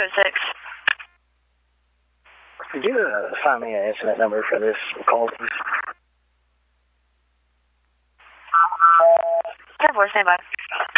506. Could you find me an incident number for this call, please? 10-4, stand by.